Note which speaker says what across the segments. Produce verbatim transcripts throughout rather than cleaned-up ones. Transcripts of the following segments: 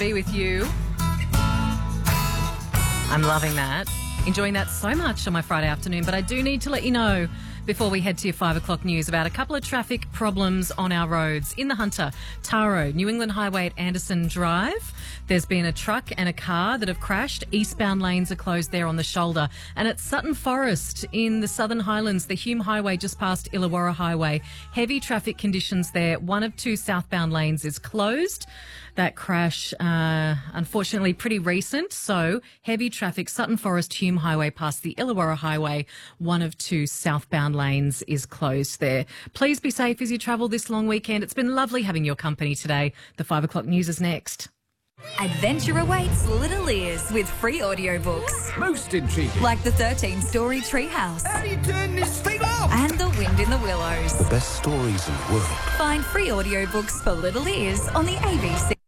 Speaker 1: be with you. I'm loving that. Enjoying that so much on my Friday afternoon, but I do need to let you know before we head to your five o'clock news about a couple of traffic problems on our roads. In the Hunter, Taro, New England Highway at Anderson Drive, there's been a truck and a car that have crashed. Eastbound lanes are closed there on the shoulder. And at Sutton Forest in the Southern Highlands, the Hume Highway just past Illawarra Highway, heavy traffic conditions there. One of two southbound lanes is closed. That crash, uh, unfortunately, pretty recent. So heavy traffic, Sutton Forest, Hume Highway past the Illawarra Highway. One of two southbound lanes is closed there. Please be safe as you travel this long weekend. It's been lovely having your company today. The five o'clock news is next.
Speaker 2: Adventure awaits little ears with free audiobooks.
Speaker 3: Most intriguing.
Speaker 2: Like the thirteen-story Treehouse.
Speaker 3: How do you turn this thing off?
Speaker 2: And The Wind in the Willows.
Speaker 4: The best stories in the world.
Speaker 2: Find free audiobooks for little ears on the A B C.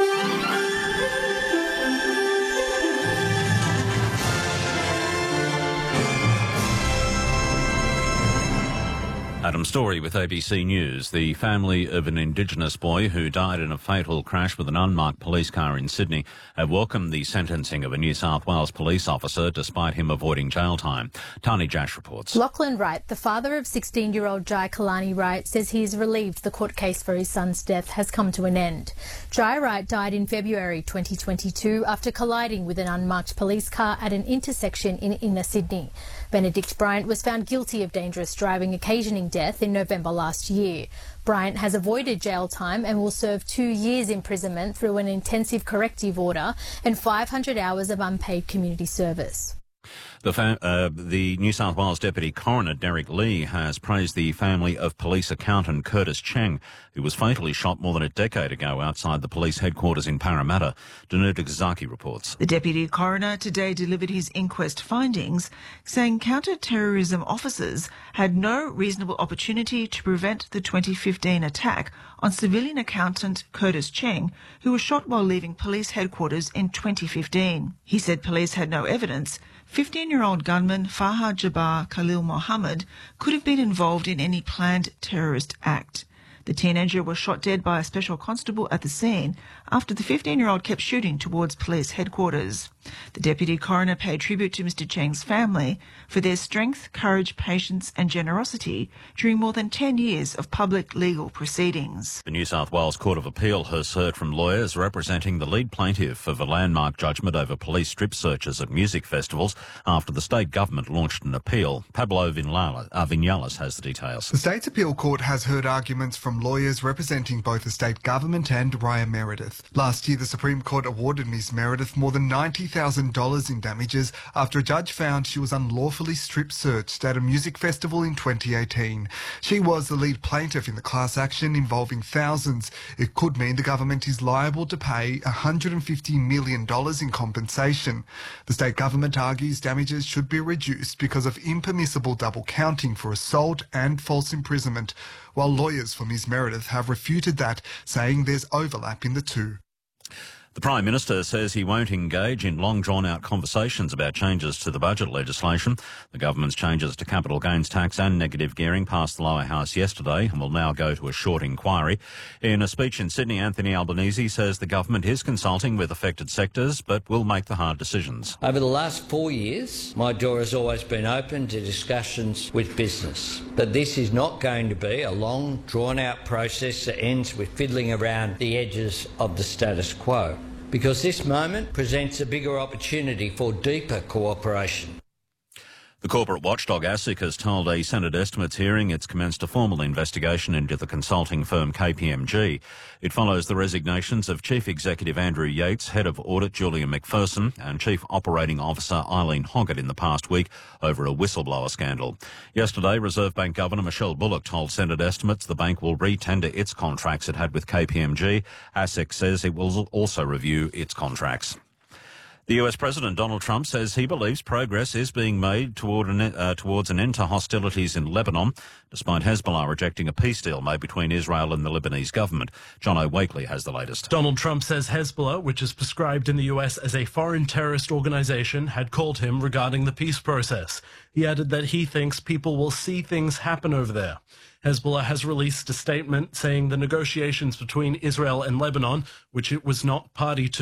Speaker 5: Adam Story with A B C News. The family of an Indigenous boy who died in a fatal crash with an unmarked police car in Sydney have welcomed the sentencing of a New South Wales police officer despite him avoiding jail time. Tani Jash reports.
Speaker 6: Lachlan Wright, the father of sixteen-year-old Jai Kalani Wright, says he is relieved the court case for his son's death has come to an end. Jai Wright died in February twenty twenty-two after colliding with an unmarked police car at an intersection in inner Sydney. Benedict Bryant was found guilty of dangerous driving occasioning death in November last year. Bryant has avoided jail time and will serve two years imprisonment through an intensive corrective order and five hundred hours of unpaid community service.
Speaker 5: The, fa- uh, the New South Wales Deputy Coroner Derek Lee has praised the family of police accountant Curtis Cheng, who was fatally shot more than a decade ago outside the police headquarters in Parramatta. Danuta Gazaki reports.
Speaker 7: The Deputy Coroner today delivered his inquest findings, saying counter-terrorism officers had no reasonable opportunity to prevent the twenty fifteen attack on civilian accountant Curtis Cheng, who was shot while leaving police headquarters in twenty fifteen. He said police had no evidence fifteen-year-old gunman Fahad Jabbar Khalil Mohammed could have been involved in any planned terrorist act. The teenager was shot dead by a special constable at the scene after the fifteen-year-old kept shooting towards police headquarters. The Deputy Coroner paid tribute to Mister Cheng's family for their strength, courage, patience and generosity during more than ten years of public legal proceedings.
Speaker 5: The New South Wales Court of Appeal has heard from lawyers representing the lead plaintiff of a landmark judgment over police strip searches at music festivals after the state government launched an appeal. Pablo Vinales, uh, Vinales has the details.
Speaker 8: The State's Appeal Court has heard arguments from lawyers representing both the state government and Raya Meredith. Last year, the Supreme Court awarded Miz Meredith more than ninety thousand dollars in damages after a judge found she was unlawfully strip searched at a music festival in twenty eighteen. She was the lead plaintiff in the class action involving thousands. It could mean the government is liable to pay one hundred fifty million dollars in compensation. The state government argues damages should be reduced because of impermissible double counting for assault and false imprisonment, while lawyers for Miz Meredith have refuted that, saying there's overlap in the two.
Speaker 5: The Prime Minister says he won't engage in long drawn-out conversations about changes to the budget legislation. The government's changes to capital gains tax and negative gearing passed the lower house yesterday and will now go to a short inquiry. In a speech in Sydney, Anthony Albanese says the government is consulting with affected sectors but will make the hard decisions.
Speaker 9: Over the last four years, my door has always been open to discussions with business. But this is not going to be a long, drawn-out process that ends with fiddling around the edges of the status quo, because this moment presents a bigger opportunity for deeper cooperation.
Speaker 5: The corporate watchdog ASIC has told a Senate estimates hearing it's commenced a formal investigation into the consulting firm K P M G. It follows the resignations of Chief Executive Andrew Yates, Head of Audit Julia McPherson and Chief Operating Officer Eileen Hoggett in the past week over a whistleblower scandal. Yesterday, Reserve Bank Governor Michelle Bullock told Senate estimates the bank will re-tender its contracts it had with K P M G. ASIC says it will also review its contracts. The U S President Donald Trump says he believes progress is being made toward an, uh, towards an end to hostilities in Lebanon, despite Hezbollah rejecting a peace deal made between Israel and the Lebanese government. John O'Wakely has the latest.
Speaker 10: Donald Trump says Hezbollah, which is prescribed in the U S as a foreign terrorist organization, had called him regarding the peace process. He added that he thinks people will see things happen over there. Hezbollah has released a statement saying the negotiations between Israel and Lebanon, which it was not party to,